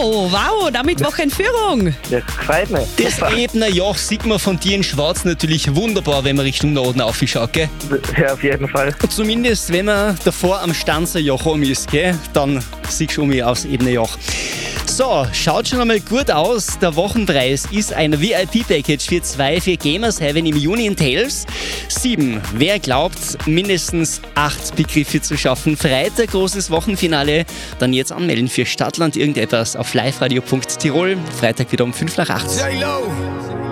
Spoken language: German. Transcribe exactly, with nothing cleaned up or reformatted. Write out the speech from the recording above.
Wow, wow, damit Woche in Führung. Das gefällt mir. Das Ebner Joch sieht man von dir in Schwarz natürlich wunderbar, wenn man Richtung Norden aufschaut, gell? Ja, auf jeden Fall. Zumindest wenn man davor am Stanzer Joch um ist, gell? Dann siehst du um mich aufs Ebner Joch. So, schaut schon einmal gut aus. Der Wochenpreis ist ein V I P-Package für zwei für Gamers Heaven im Juni in Tales. Sieben. Wer glaubt, mindestens acht Begriffe zu schaffen? Freitag großes Wochenfinale. Dann jetzt anmelden für Stadtland irgendetwas auf liveradio punkt tirol. Freitag wieder um fünf nach acht.